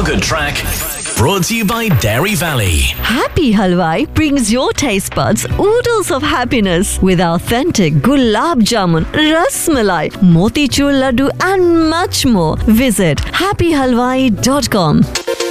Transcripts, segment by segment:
Good Track. Brought to you by Dairy Valley. Happy Halwai brings your taste buds oodles of happiness with authentic gulab jamun, ras malai, motichur laddu and much more. Visit happyhalwai.com.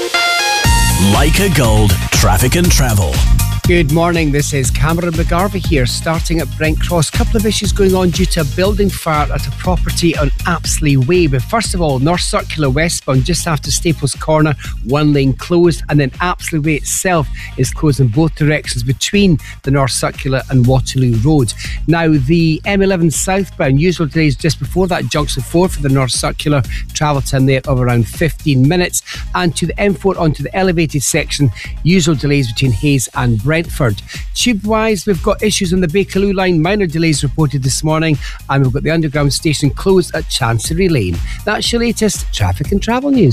Leica Gold Traffic and Travel. Good morning, this is Cameron McGarvey here, starting at Brent Cross. Couple of issues going on due to a building fire at a property on Apsley Way. But first of all, North Circular westbound just after Staples Corner, one lane closed, and then Apsley Way itself is closed in both directions between the North Circular and Waterloo Road. Now, the M11 southbound, usual delays just before that junction 4 for the North Circular, travel time there of around 15 minutes. And to the M4 onto the elevated section, usual delays between Hayes and Brentford. Tube-wise, we've got issues on the Bakerloo line, minor delays reported this morning, and we've got the underground station closed at Chancery Lane. That's your latest traffic and travel news.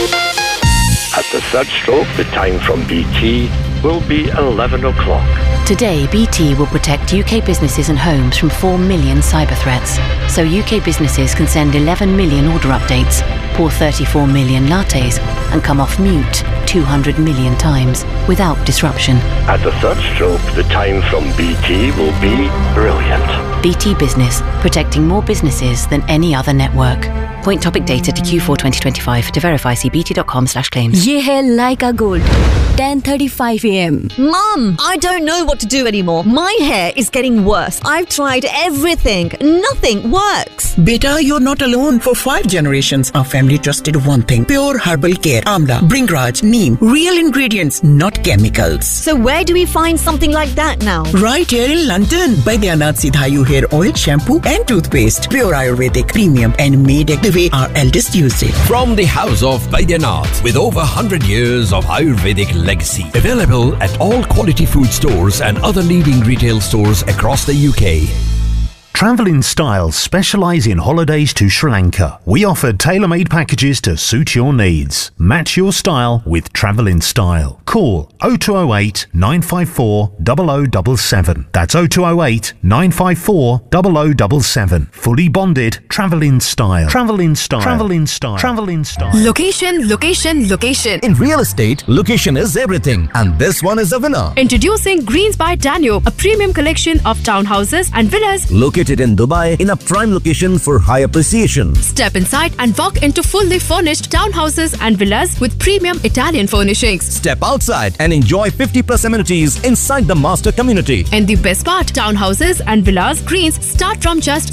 At the third stroke, the time from BT will be 11 o'clock. Today, BT will protect UK businesses and homes from 4 million cyber threats. So UK businesses can send 11 million order updates, pour 34 million lattes, and come off mute 200 million times without disruption. At the third stroke, the time from BT will be brilliant. BT Business, protecting more businesses than any other network. Point topic data to Q4 2025. To verify, see bt.com/claims. ये है Leica Gold, 10:35 a.m. Mom, I don't know what to do anymore. My hair is getting worse. I've tried everything. Nothing works. Beta, you're not alone. For 5 generations, our family trusted one thing. Pure herbal care. Amla, Bringraj, Neem. Real ingredients, not chemicals. So where do we find something like that now? Right here in London. Baidyanath Sidhayu hair oil, shampoo and toothpaste. Pure Ayurvedic, premium and made the way our eldest used it. From the house of Baidyanath, with over 100 years of Ayurvedic legacy. Available at all quality food stores and other leading retail stores across the UK. Travel in Style specialise in holidays to Sri Lanka. We offer tailor-made packages to suit your needs. Match your style with Travel in Style. Call 0208 954 0077. That's 0208 954 0077. Fully bonded Travel in Style. Travel in Style. Travel in Style. Travel in Style. Location, location, location. In real estate, location is everything. And this one is a winner. Introducing Greens by Danube, a premium collection of townhouses and villas located in Dubai in a prime location for high appreciation. Step inside and walk into fully furnished townhouses and villas with premium Italian furnishings. Step outside and enjoy 50+ amenities inside the master community. And the best part, townhouses and villas Greens start from just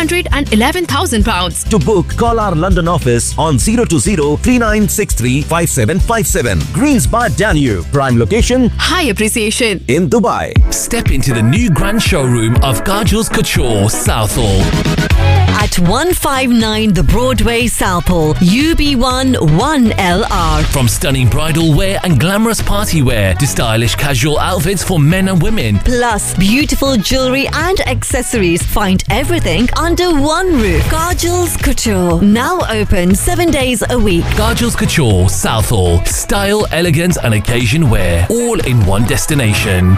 £711,000. To book, call our London office on 020-3963-5757. Greens by Danube, prime location, high appreciation in Dubai. Step into the new grand showroom of Kajal's Couture, Southall. At 159 The Broadway, Southall, UB1 1LR. From stunning bridal wear and glamorous party wear to stylish casual outfits for men and women. Plus beautiful jewellery and accessories. Find everything under one roof. Kajal's Couture. Now open 7 days a week. Kajal's Couture, Southall. Style, elegance and occasion wear. All in one destination.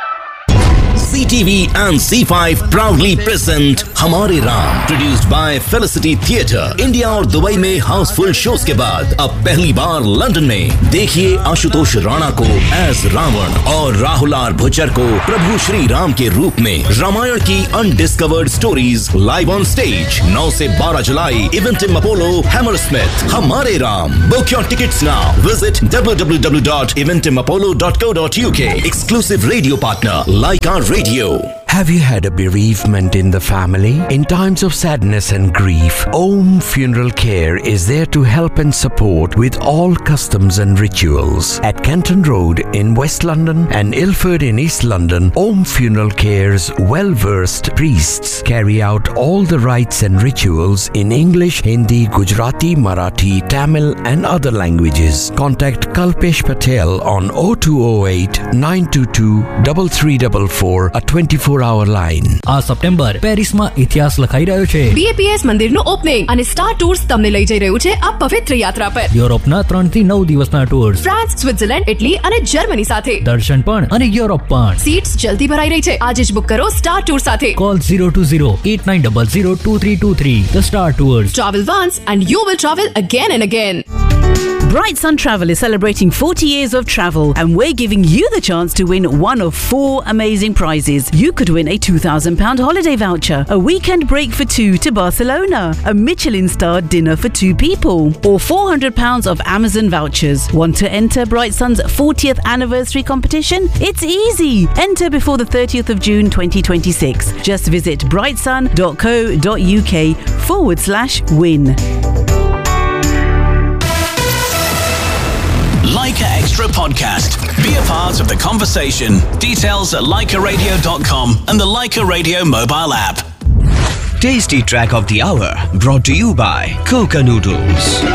CTV and C5 proudly present हमारे Ram, produced by Felicity Theatre. India और Dubai में Housefull shows के बाद अब पहली बार London में देखिए आशुतोष राणा को एज रावण और राहुल आर भुच्चर को प्रभु श्री राम के रूप में। रामायण की undiscovered stories live on stage 9 से 12 जुलाई इवेंटिम अपोलो हैमरस्मिथ। हमारे Ram, book your tickets now. Visit www.eventimapollo.co.uk. Exclusive radio partner Leica Radio. Have you had a bereavement in the family? In times of sadness and grief, Om Funeral Care is there to help and support with all customs and rituals. At Kenton Road in West London and Ilford in East London, Om Funeral Care's well-versed priests carry out all the rites and rituals in English, Hindi, Gujarati, Marathi, Tamil and other languages. Contact Kalpesh Patel on 0208 922 3344, a 24-hour line. આ September પેરિસમાં ઇતિહાસ લખાઈ રહ્યો છે. BAPS મંદિરનું opening અને star tours તમને લઈ જઈ રહ્યું છે આ પવિત્ર યાત્રા પર. યુરોપના 3 થી 9 દિવસના ટૂર્સ. ફ્રાન્સ, સ્વિટ્ઝરલેન્ડ, ઇટલી અને જર્મની સાથે. દર્શન પણ અને યુરોપ પણ. સીટ્સ જલ્દી ભરાઈ રહી છે. આજે જ બુક કરો સ્ટાર ટૂર સાથે. Call 020-8900-2323. The Star Tours. Travel once and you will travel again and again. Bright Sun Travel is celebrating 40 years of travel, and we're giving you the chance to win one of 4 amazing prizes. You could win a £2,000 holiday voucher, a weekend break for 2 to Barcelona, a Michelin-starred dinner for 2 people, or £400 of Amazon vouchers. Want to enter Bright Sun's 40th anniversary competition? It's easy. Enter before the 30th of June 2026. Just visit brightsun.co.uk/win. Leica Extra Podcast. Be a part of the conversation. Details at leicaradio.com and the Leica Radio mobile app. Tasty Track of the Hour brought to you by Coca Noodles.